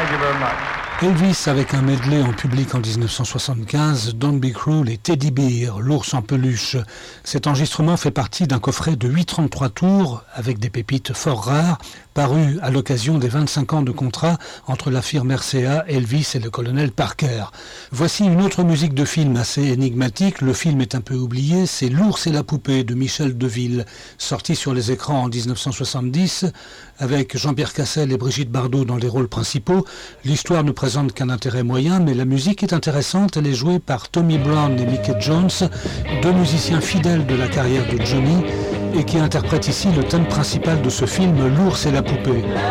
Thank you very much. Elvis avec un medley en public en 1975, Don't Be Cruel et Teddy Bear, l'ours en peluche. Cet enregistrement fait partie d'un coffret de 8,33 tours avec des pépites fort rares, paru à l'occasion des 25 ans de contrat entre la firme RCA, Elvis et le colonel Parker. Voici une autre musique de film assez énigmatique, le film est un peu oublié, c'est L'ours et la poupée de Michel Deville, sorti sur les écrans en 1970 avec Jean-Pierre Cassel et Brigitte Bardot dans les rôles principaux. L'histoire ne présente qu'un intérêt moyen, mais la musique est intéressante, elle est jouée par Tommy Brown et Mickey Jones, deux musiciens fidèles de la carrière de Johnny, et qui interprètent ici le thème principal de ce film, L'ours et la poupée.